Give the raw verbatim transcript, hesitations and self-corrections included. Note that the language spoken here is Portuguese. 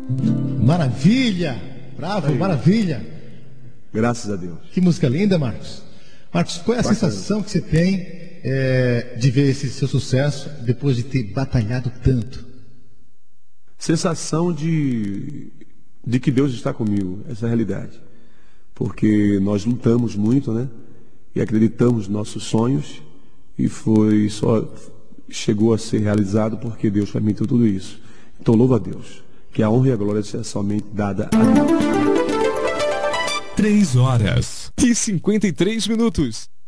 Maravilha! Bravo, aí. Maravilha! Graças a Deus. Que música linda, Marcos. Marcos, qual é a Bacana. sensação que você tem é, de ver esse seu sucesso depois de ter batalhado tanto? Sensação de, de que Deus está comigo, essa é a realidade. Porque nós lutamos muito, né? E acreditamos nos nossos sonhos e foi só chegou a ser realizado porque Deus permitiu tudo isso. Então louvo a Deus, que a honra e a glória seja somente dada a Deus. Três horas e cinquenta e três minutos.